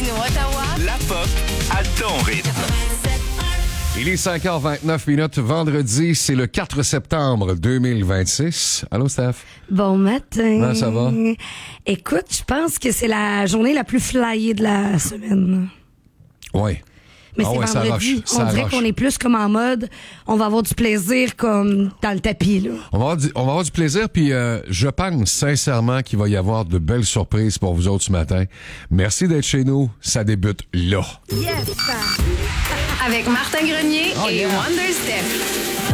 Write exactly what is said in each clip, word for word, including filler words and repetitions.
Gatineau, Ottawa. La pop à ton rythme. Il est cinq heures vingt-neuf minutes. Vendredi, c'est le quatre septembre deux mille vingt-six. Allô, Steph? Bon matin. Comment ça va? Écoute, je pense que c'est la journée la plus flyée de la semaine. Oui. Mais Ah c'est ouais, ça vendredi. roche, ça on dirait roche. qu'on est plus comme en mode, on va avoir du plaisir comme dans le tapis, là. On va avoir du, on va avoir du plaisir, puis euh, je pense sincèrement qu'il va y avoir de belles surprises pour vous autres ce matin. Merci d'être chez nous. Ça débute là. Yes! Avec Martin Grenier Oh, et yeah. Wonder Steph.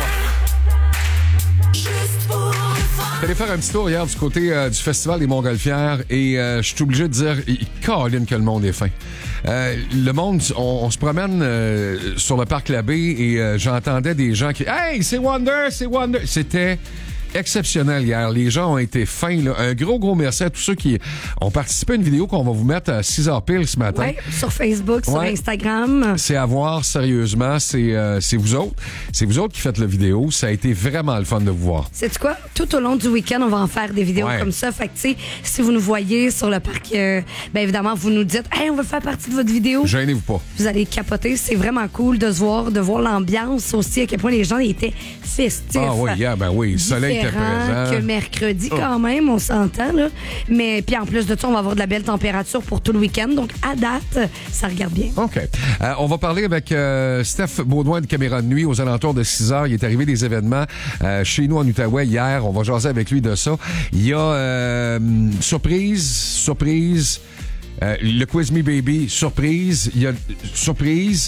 J'allais faire un petit tour hier du côté euh, du Festival des Montgolfières et euh, je suis obligé de dire, il- Caroline, que le monde est fin. Euh, le monde, on, on se promène euh, sur le parc Labbé et euh, j'entendais des gens qui... Hey, c'est Wonder, c'est Wonder! C'était exceptionnel hier. Les gens ont été fins. Là. Un gros, gros merci à tous ceux qui ont participé à une vidéo qu'on va vous mettre à six heures pile ce matin. Ouais, sur Facebook, sur Ouais. Instagram. C'est à voir, sérieusement. C'est euh, c'est vous autres. C'est vous autres qui faites la vidéo. Ça a été vraiment le fun de vous voir. Sais-tu quoi? Tout au long du week-end, on va en faire des vidéos Ouais. comme ça. Fait que, tu sais, si vous nous voyez sur le parc, euh, ben évidemment, vous nous dites, hey, on veut faire partie de votre vidéo. Gênez-vous pas. Vous allez capoter. C'est vraiment cool de se voir, de voir l'ambiance aussi, à quel point les gens étaient festifs. Ah oui, yeah, ben oui. Le soleil était Différent présent. que mercredi quand même, on s'entend, là. Mais puis en plus de ça, on va avoir de la belle température pour tout le week-end. Donc, à date, ça regarde bien. OK. Euh, on va parler avec euh, Steph Baudouin de Caméra de Nuit aux alentours de six heures. Il est arrivé des événements euh, chez nous en Outaouais hier. On va jaser avec lui de ça. Il y a euh, surprise, surprise, euh, le Quiz Me Baby, surprise. Il y a surprise,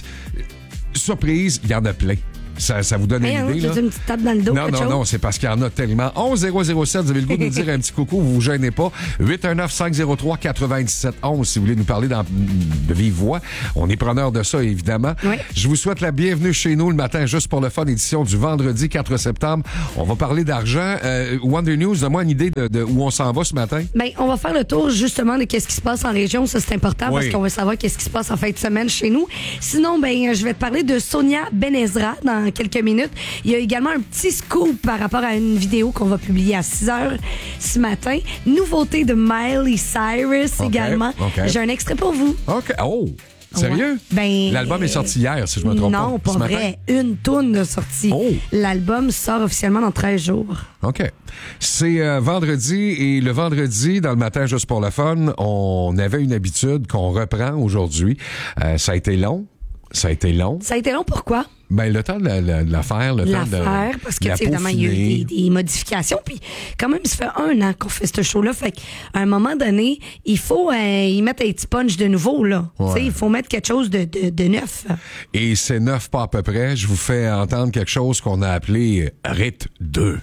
surprise. Il y en a plein. Ça, ça vous donne Hey, une hein, idée, là? j'ai une petite tape dans le dos. Non, quelque non, chose? non, c'est parce qu'il y en a tellement. onze zéro zéro sept, vous avez le goût de nous dire un petit coucou, vous vous gênez pas. huit un neuf cinq zéro trois quatre-vingt-dix-sept onze si vous voulez nous parler dans, de vive voix. On est preneur de ça, évidemment. Oui. Je vous souhaite la bienvenue chez nous le matin, juste pour le fun, édition du vendredi quatre septembre. On va parler d'argent. Euh, Wonder News, donne-moi une idée de, de où on s'en va ce matin. Ben, on va faire le tour justement de qu'est-ce qui se passe en région. Ça, c'est important Oui. parce qu'on veut savoir qu'est-ce qui se passe en fin de semaine chez nous. Sinon, ben, je vais te parler de Sonia Benezra dans quelques minutes. Il y a également un petit scoop par rapport à une vidéo qu'on va publier à six heures ce matin. Nouveauté de Miley Cyrus OK, également. OK. J'ai un extrait pour vous. OK. Oh! Sérieux? Ouais. Ben, L'album est sorti hier, si je me trompe pas. Non, pas ce matin? vrai. Une toune de sortie. Oh. L'album sort officiellement dans treize jours. OK. C'est euh, vendredi et le vendredi, dans le matin, juste pour le fun, on avait une habitude qu'on reprend aujourd'hui. Euh, ça a été long. Ça a été long. Ça a été long, pourquoi? Ben, le temps de la, la, de la faire, le temps de L'affaire, parce que, de la tu sais, évidemment, il y a eu peaufiner. des, des modifications. Puis, quand même, ça fait un an qu'on fait ce show-là. Fait qu'à un moment donné, il faut euh, y mettre un petit punch de nouveau, là. Ouais. Tu sais, il faut mettre quelque chose de, de, de neuf. Et c'est neuf pas à peu près. Je vous fais entendre quelque chose qu'on a appelé Rite deux.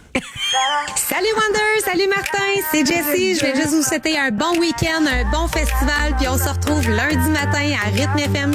Salut Wonder, salut Martin, c'est Jessie. Je vais juste vous souhaiter un bon week-end, un bon festival, puis on se retrouve lundi matin à Rythme F M